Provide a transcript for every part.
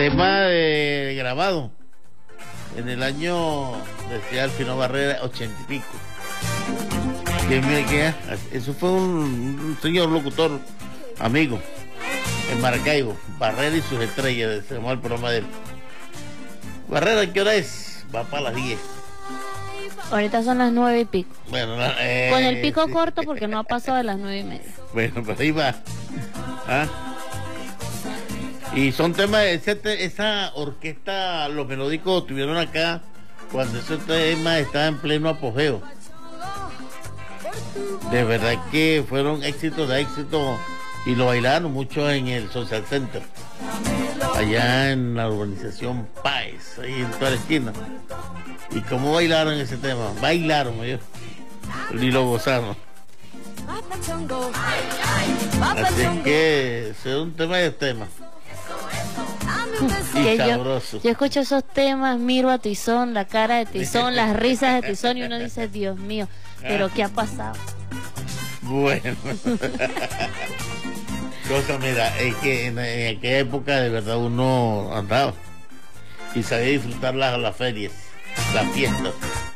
tema de grabado en el año, decía Alfino Barrera, 80 y pico. Eso fue un señor locutor, amigo, en Maracaibo, Barrera y sus estrellas, se llamó el programa de él. Barrera, ¿qué hora es? Va para las 10. Ahorita son las 9 y pico. Bueno, con el pico sí, corto porque no ha pasado de las 9:30. Bueno, pues ahí va. ¿Ah? Y son temas, esa orquesta, los melódicos estuvieron acá cuando ese tema estaba en pleno apogeo. De verdad que fueron éxitos de éxito y lo bailaron mucho en el Social Center, allá en la urbanización Páez, ahí en toda la esquina. ¿Y cómo bailaron ese tema? Bailaron, ellos, y lo gozaron. Así que es un tema de tema. Y sabroso. Yo escucho esos temas, miro a Tizón, la cara de Tizón, las risas de Tizón y uno dice, Dios mío, pero ¿qué ha pasado? Bueno. Cosa, mira, es que en aquella época de verdad uno andaba y sabía disfrutar las ferias, las fiestas.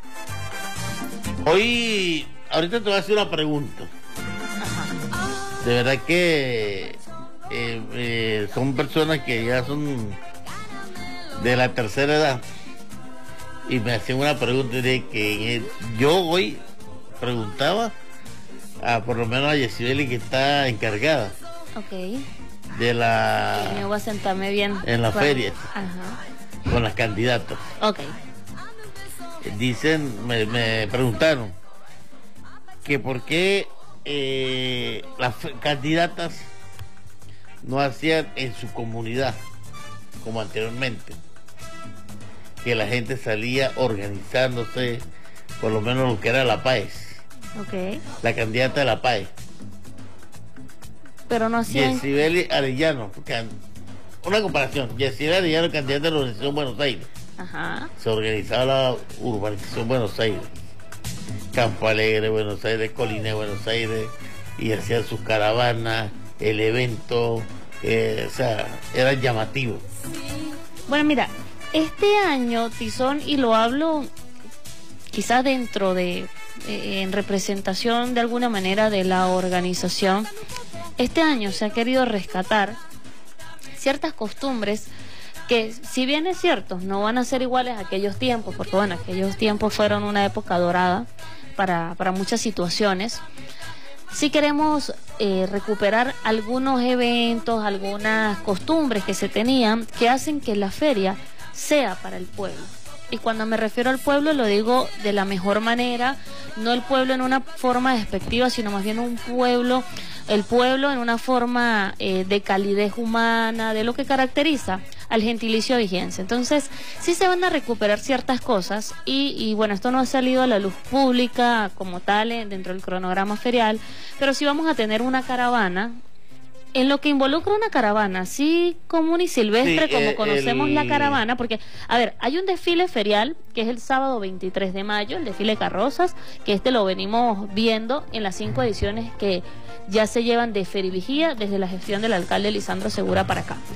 Hoy, ahorita te voy a hacer una pregunta. De verdad que son personas que ya son de la tercera edad y me hacían una pregunta de que yo hoy preguntaba por lo menos a Yesibeli, que está encargada de la... Me voy a sentarme bien en la feria. Ajá. Con las candidatas. Dicen, me preguntaron que por qué las candidatas no hacían en su comunidad como anteriormente, que la gente salía organizándose, por lo menos lo que era la Páez, la candidata de la Páez, pero no hacían. Yesibeli Arellano, una comparación, Yesibeli Arellano, candidata de la Urbanización Buenos Aires. Se organizaba la Urbanización Buenos Aires, Campo Alegre, Buenos Aires, Colina, Buenos Aires, y hacían sus caravanas, el evento, o sea, era llamativo. Bueno, mira, este año, Tizón, y lo hablo quizás dentro de, en representación de alguna manera de la organización, este año se ha querido rescatar ciertas costumbres que, si bien es cierto, no van a ser iguales a aquellos tiempos, porque bueno, aquellos tiempos fueron una época dorada para muchas situaciones. Sí queremos recuperar algunos eventos, algunas costumbres que se tenían que hacen que la feria sea para el pueblo. Y cuando me refiero al pueblo lo digo de la mejor manera, no el pueblo en una forma despectiva, sino más bien un pueblo, el pueblo en una forma de calidez humana, de lo que caracteriza al gentilicio vigense. Entonces sí se van a recuperar ciertas cosas y bueno, esto no ha salido a la luz pública como tal dentro del cronograma ferial, pero sí vamos a tener una caravana. En lo que involucra una caravana, así común y silvestre, como conocemos la caravana, porque, a ver, hay un desfile ferial, que es el sábado 23 de mayo, el desfile de carrozas, que lo venimos viendo en las 5 ediciones que ya se llevan de Ferivigía desde la gestión del alcalde Lisandro Segura para acá.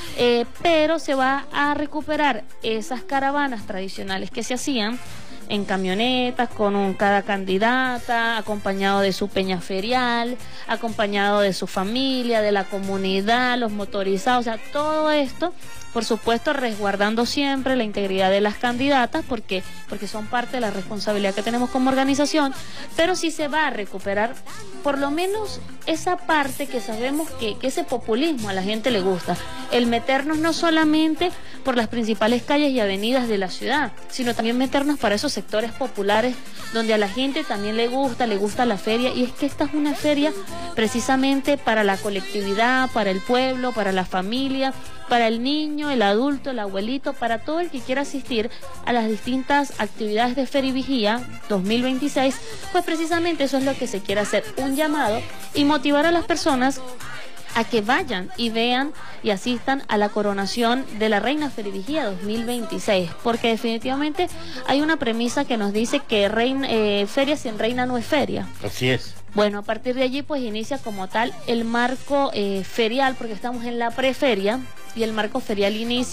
Pero se va a recuperar esas caravanas tradicionales que se hacían en camionetas, con cada candidata, acompañado de su peña ferial, acompañado de su familia, de la comunidad, los motorizados, o sea, todo esto, por supuesto, resguardando siempre la integridad de las candidatas, porque son parte de la responsabilidad que tenemos como organización, pero sí se va a recuperar por lo menos esa parte que sabemos que ese populismo a la gente le gusta, el meternos no solamente por las principales calles y avenidas de la ciudad, sino también meternos para esos sectores populares donde a la gente también le gusta la feria, y es que esta es una feria precisamente para la colectividad, para el pueblo, para la familia, para el niño, el adulto, el abuelito, para todo el que quiera asistir a las distintas actividades de Ferivigía 2026, pues precisamente eso es lo que se quiere hacer, un llamado y motivar a las personas a que vayan y vean y asistan a la coronación de la Reina Ferivigía 2026, porque definitivamente hay una premisa que nos dice que feria sin reina no es feria. Así es. Bueno, a partir de allí pues inicia como tal el marco ferial, porque estamos en la preferia y el marco ferial inicia